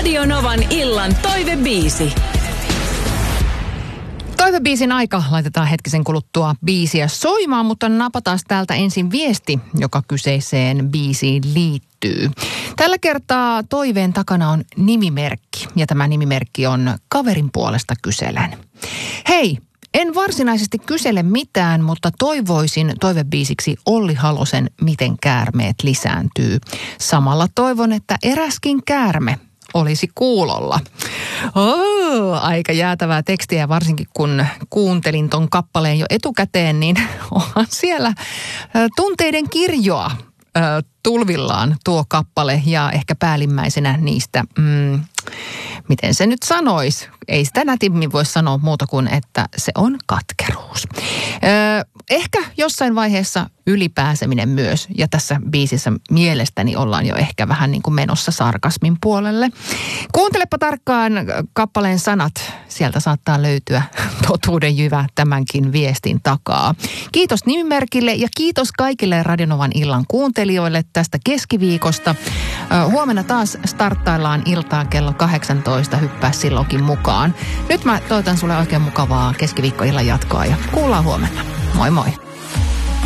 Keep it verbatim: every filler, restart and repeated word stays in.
Radio Novan illan toivebiisi. Toivebiisin aika. Laitetaan hetkisen kuluttua biisiä soimaan, mutta napataan täältä ensin viesti, joka kyseiseen biisiin liittyy. Tällä kertaa toiveen takana on nimimerkki, ja tämä nimimerkki on Kaverin puolesta kyselen. Hei! En varsinaisesti kysele mitään, mutta toivoisin toivebiisiksi Olli Halosen Miten käärmeet lisääntyy. Samalla toivon, että eräskin käärme olisi kuulolla. Oh, aika jäätävää tekstiä, varsinkin kun kuuntelin ton kappaleen jo etukäteen, niin onhan siellä tunteiden kirjoa tulvillaan tuo kappale ja ehkä päällimmäisenä niistä, mm, miten se nyt sanoisi, ei sitä nätimmin voi sanoa muuta kuin, että se on katkeruus. Öö, ehkä jossain vaiheessa ylipääseminen myös, ja tässä biisissä mielestäni ollaan jo ehkä vähän niin kuin menossa sarkasmin puolelle. Kuuntelepa tarkkaan kappaleen sanat, sieltä saattaa löytyä totuuden jyvä tämänkin viestin takaa. Kiitos nimimerkille ja kiitos kaikille Radio Novan illan kuuntelijoille tästä keskiviikosta. Huomenna taas starttaillaan iltaa kello kahdeksantoista, hyppää silloinkin mukaan. Nyt mä toivotan sulle oikein mukavaa keskiviikkoillan jatkoa ja kuullaan huomenna. Moi moi!